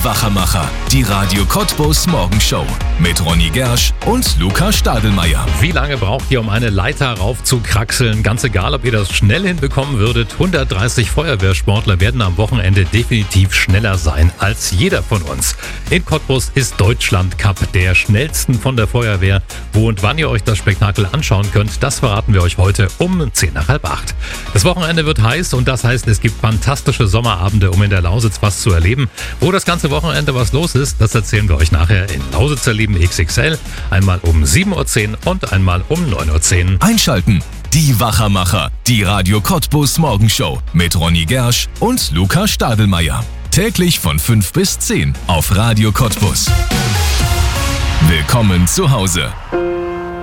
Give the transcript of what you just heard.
Wachermacher, die Radio Cottbus Morgenshow mit Ronny Gersch und Luca Stadelmeier. Wie lange braucht ihr, um eine Leiter raufzukraxeln? Ganz egal, ob ihr das schnell hinbekommen würdet. 130 Feuerwehrsportler werden am Wochenende definitiv schneller sein als jeder von uns. In Cottbus ist Deutschland Cup, der schnellsten von der Feuerwehr. Wo und wann ihr euch das Spektakel anschauen könnt, das verraten wir euch heute um 7:50. Das Wochenende wird heiß und das heißt, es gibt fantastische Sommerabende, um in der Lausitz was zu erleben. Wo das ganze Wochenende was los ist, das erzählen wir euch nachher in Lausitzer Leben XXL. Einmal um 7:10 Uhr und einmal um 9:10 Uhr. Einschalten. Die Wachermacher, die Radio Cottbus Morgenshow mit Ronny Gersch und Luca Stadelmeier. Täglich von 5 bis 10 auf Radio Cottbus. Willkommen zu Hause.